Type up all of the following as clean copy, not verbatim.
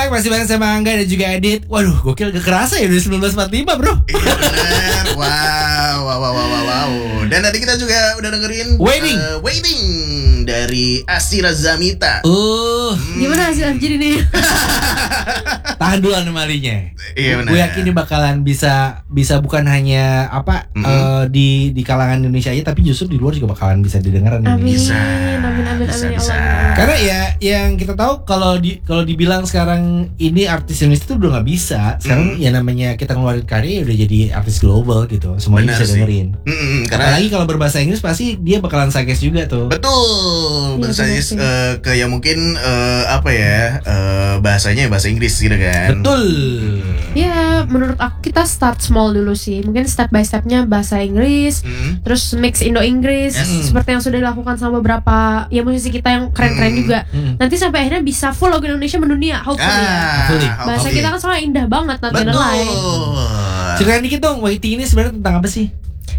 back, masih bareng sama Angga dan juga Adit. Waduh, gokil, gak kerasa ya udah 1945 bro. Iya bener. Wow. Dan tadi kita juga udah dengerin Waiting dari Asira Zamita. Gimana hasil jadi nih? Tahan dulu anomalinya. Iya benar. Gue yakin ini bakalan bisa bukan hanya di kalangan Indonesia aja, tapi justru di luar juga bakalan bisa didengar nih. Amin. Bisa. Ya Allah. Karena ya yang kita tahu kalau dibilang sekarang ini artis Indonesia itu udah nggak bisa. Sekarang ya namanya kita ngeluarin karya udah jadi artis global gitu. Semuanya Benar bisa sih. dengerin. Karena Apalagi kalau berbahasa Inggris pasti dia bakalan suggest juga tuh. betul. Iya, Bersuggest benar ke yang mungkin bahasanya bahasa Inggris gitu kan. Betul. Ya, menurut aku kita start small dulu sih. Mungkin step by stepnya bahasa Inggris, terus mix Indo-Inggris, seperti yang sudah dilakukan sama beberapa ya musisi kita yang keren-keren juga. Nanti sampai akhirnya bisa full lagu Indonesia mendunia, hopefully ya. Bahasa kita kan soalnya indah banget, not gonna lie. Ceritain dikit dong, Waiting ini sebenarnya tentang apa sih?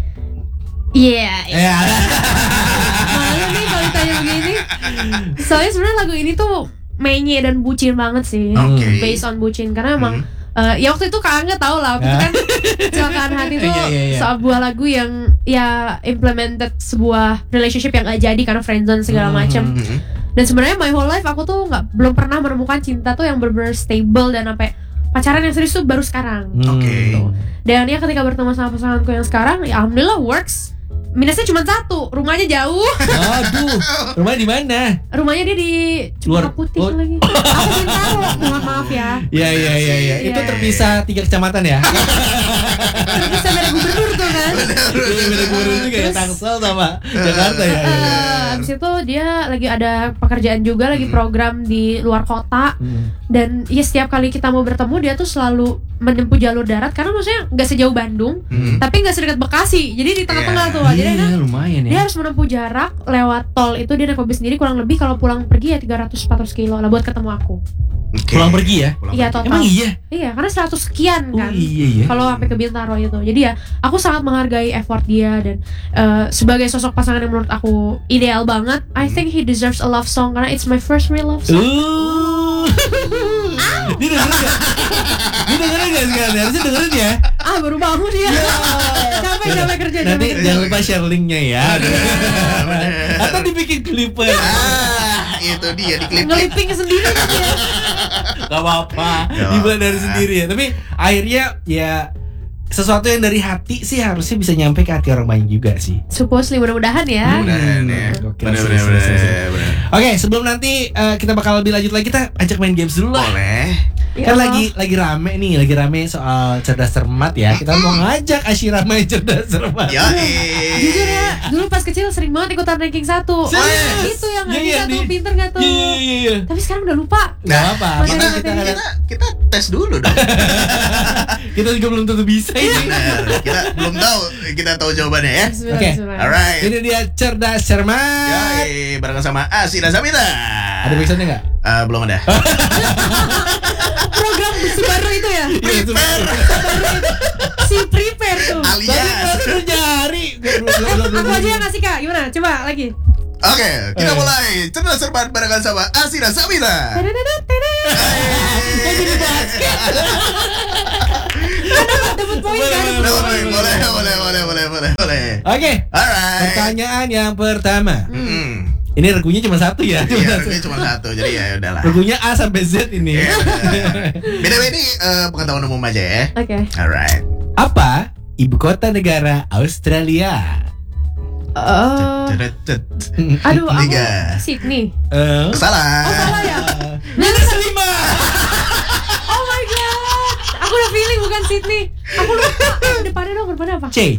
Iya. Ya. Malu nih kalau ditanya begini. Soalnya sebenarnya lagu ini tuh menye dan bucin banget sih. Based on bucin karena emang ya waktu itu Kak Angga tau lah, waktu itu kan Kecelakaan Hati tuh sebuah lagu yang ya implemented sebuah relationship yang gak jadi karena friendzone segala macam. Dan sebenarnya my whole life aku tuh belum pernah menemukan cinta tuh yang benar-benar stable dan sampai pacaran yang serius tuh baru sekarang. Gitu. Dan ya ketika bertemu sama pasanganku yang sekarang, ya alhamdulillah works. Minusnya cuma satu, rumahnya jauh. Aduh, rumahnya di mana? Rumahnya dia di Cempaka Putih lagi. Aku Bintaro, mohon maaf ya. Iya. Itu terpisah 3 kecamatan ya. Terpisah beda gubernur tuh kan. Beda gubernur juga ya, Tangsel sama Jakarta ya. Habis itu dia lagi ada pekerjaan juga, lagi program di luar kota. Dan ya setiap kali kita mau bertemu dia tuh selalu menempuh jalur darat karena maksudnya nggak sejauh Bandung, tapi nggak sedekat Bekasi. Jadi di tengah-tengah tuh. Jadi lumayan ya. Dia harus menempuh jarak lewat tol itu, dia naik mobil sendiri kurang lebih kalau pulang pergi ya 300-400 kilo lah buat ketemu aku. Pulang pergi ya? Iya total. Emang iya? Iya karena 100 sekian kan. Iya. Kalau sampai ke Bintaro itu. Jadi ya aku sangat menghargai effort dia dan sebagai sosok pasangan yang menurut aku ideal banget. I think he deserves a love song karena it's my first real love song. Dia dengerin gak? Dia dengerin gak sekarang? Harusnya dengerin ya. Baru bangun dia. Capek kerja. Nanti jangan lupa share linknya ya. Atau dibikin klipper. Itu dia di klip. Ngeliping sendiri kan ya. Gak apa-apa, dibuat dari sendiri ya. Tapi akhirnya ya sesuatu yang dari hati sih harusnya bisa nyampe ke hati orang banyak juga sih. Supposedly, mudah-mudahan ya. Bener. Oke, sebelum nanti kita bakal lebih lanjut lagi, kita ajak main games dulu lah. Boleh. Kan lagi rame soal cerdas cermat ya. Kita mau ngajak Asyira main cerdas cermat. Jujur ya, dulu pas kecil sering banget ikutan ranking 1. Itu yang ranking 1 pinter gak tuh? Iya. Tapi sekarang udah lupa. Gak apa. Kita tes dulu dong. Kita juga belum tentu bisa ini. Benar. Kita belum tahu. Kita tahu jawabannya ya. Oke. Alright. Ini dia cerdas cermat. Barengan sama Asira Zamita. Ada backsoundnya nggak? Belum ada. Program baru itu ya? Prepare. Si prepare tuh. Alias. Baru nyari. Aku aja yang ngasih Kak, gimana? Coba lagi. Oke, kita mulai cerdas cermat barengan sama Asira Zamita. Jadi basket. Dapat poin kan? Boleh. Oke. Alright. Pertanyaan yang pertama. Ini regunya cuma satu ya. Iya, regunya cuma satu. Jadi ya udahlah. Regunya A sampai Z ini. Beda ini pengetahuan umum aja ya. Oke. Alright. Apa ibu kota negara Australia? Aduh, aku 3. Sydney. Salah. Oh salah ya? Minus 5. Oh my god. Aku udah feeling bukan Sydney. Aku lupa. Depannya apa? C.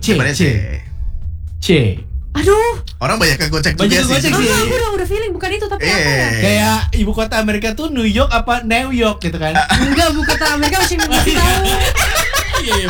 Aduh. Orang banyak kegocek juga Banyak kegocek sih. sih. Aku udah feeling bukan itu tapi apa ya? Kayak ibu kota Amerika tuh New York apa New York gitu kan? Enggak, bukan kota Amerika, Washington DC tahu. Iya.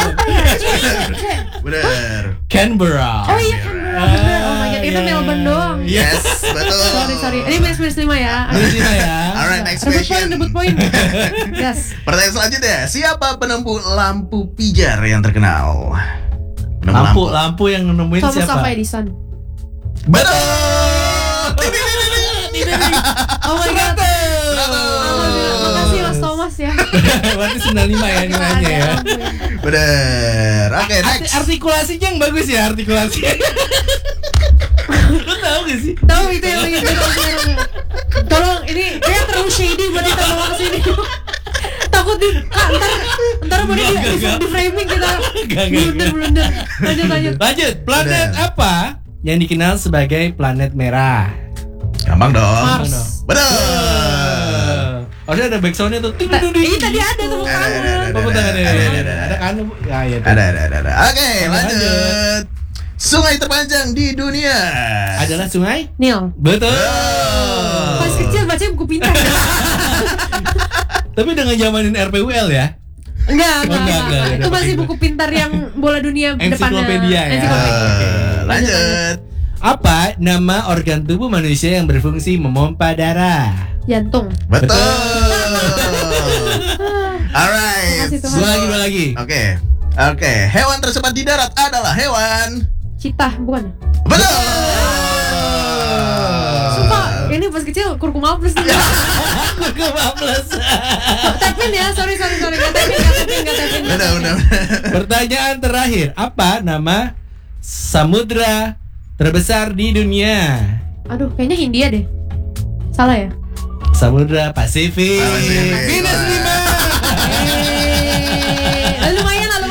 Bener. Canberra. Oh iya Canberra. Oh my god, itu Melbourne doang. Yes, betul. Sorry. Ini minus 5 ya. Alright, next question. Debut poin. Yes. Pertanyaan selanjutnya, siapa penemuh lampu pijar yang terkenal? Lampu yang nemuin Thomas siapa? Alva Edison. Betul. Oh my god. Makasih Mas Thomas atas ya. Berarti 95 ya nilainya ya. Bener. Oke, next. Artikulasinya yang bagus ya, artikulasinya. Lu tahu gak sih? Tahu itu yang lagi sekarang. Tolong ini kayak terlalu shady buat kita bawa ke sini. Takut ntar mau di framing kita. Blunder. Lanjut. Planet apa yang dikenal sebagai planet merah? Gampang dong. Mars. Bener. Ada backsoundnya tuh. Ini tadi ada tuh Ada kan? Ya, ada. Oke, lanjut. Sungai terpanjang di dunia adalah sungai Nil. Betul. Pas kecil baca buku pintar. Tapi dengan zamanin RPUL ya? Enggak. Itu Enggak. masih buku pintar yang bola dunia depannya. Ensiklopedia ya. Lanjut. Apa nama organ tubuh manusia yang berfungsi memompa darah? Jantung. Betul. Alright. Dua lagi. Oke. Hewan tercepat di darat adalah hewan Citah, bukan? Betul. Sumpah, ini pas kecil kurkuma plus nih. Kurkuma plus. Tepin ya, sorry. Gak tepin. Benar. Pertanyaan terakhir, apa nama samudra terbesar di dunia? Aduh, kayaknya Hindia deh. Salah ya? Samudra Pasifik. Minus 5. Lumayan lah.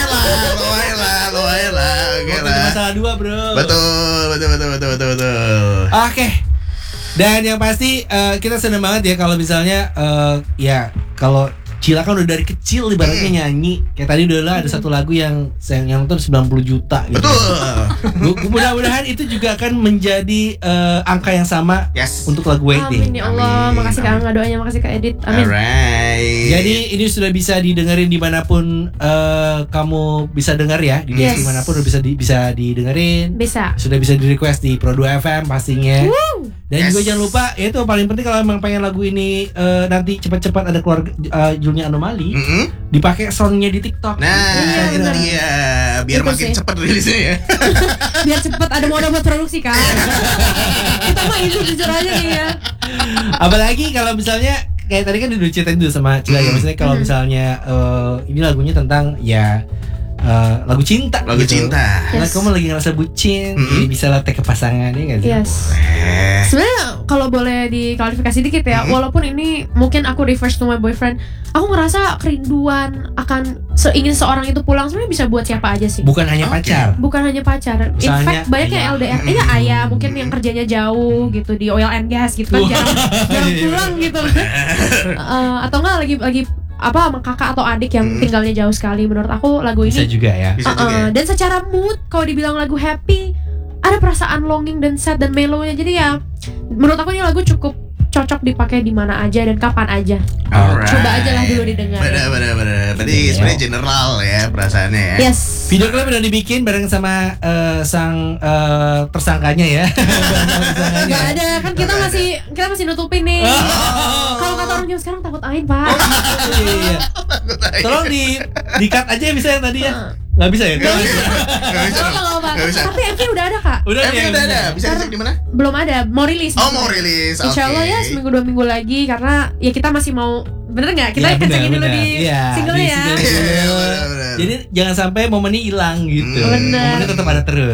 Oke lah. Masalah 2 bro. Betul. Oke. Dan yang pasti kita seneng banget ya kalau misalnya ya kalau Cila kan udah dari kecil ibaratnya nyanyi. Kayak tadi udah ada satu lagu yang nonton 90 juta gitu. Betul. Mudah-mudahan itu juga akan menjadi angka yang sama untuk lagu Waiting. Amin ya Allah. Makasih Kak Angga doanya, makasih Kak Edit. Amin. Alright. Jadi ini sudah bisa didengerin dimanapun kamu bisa dengar ya, di dimanapun udah bisa didengerin. Bisa. Sudah bisa di request di Pro 2 FM pastinya. Dan juga jangan lupa itu paling penting kalau emang pengen lagu ini nanti cepat-cepat ada keluar judulnya Anomali, dipakai soundnya di TikTok. Nah, itu dia. Biar itu makin sih. cepat rilisnya ya. Biar cepat ada modal buat produksi kan. Kita mah itu jujur aja nih ya. Apalagi kalau misalnya kayak tadi kan udah ceritain dulu sama Cila ya, maksudnya kalau misalnya ini lagunya tentang ya lagu cinta. Karena kamu lagi ngerasa bucin, jadi bisa latih ke pasangan ya nggak sih? Sebenarnya kalau boleh diklarifikasi dikit ya, walaupun ini mungkin aku reverse to my boyfriend, aku ngerasa kerinduan akan ingin seorang itu pulang sebenarnya bisa buat siapa aja sih. Bukan hanya pacar. In fact banyak yang LDR, ayah mungkin yang kerjanya jauh gitu di oil and gas gitu kan, jarang pulang gitu. Atau enggak lagi sama kakak atau adik yang tinggalnya jauh sekali. Menurut aku lagu ini bisa juga ya. Dan secara mood kalau dibilang lagu happy, ada perasaan longing dan sad dan mellow-nya. Jadi ya menurut aku ini lagu cukup cocok dipakai di mana aja dan kapan aja. Coba aja lah dulu didengar. Benar. Berarti sebenarnya general ya perasaannya ya. Yes. Video klip udah dibikin bareng sama sang tersangkanya ya. Gak ada kan, kita masih nutupin nih. Kalau kata orang zaman sekarang takut ain Pak. Iya. Tolong di cut aja bisa yang tadi ya. Nggak bisa ya? Nggak bisa. Tapi MV udah ada Kak. Udah ada. Bisa dicek di mana? Belum ada. Mau rilis. Mau rilis. Insya Allah ya seminggu 2 minggu lagi, karena ya kita masih mau, bener nggak? Kita kencengin dulu di singlenya ya. Jadi jangan sampai momennya hilang gitu. Bener. Momennya tetap ada terus.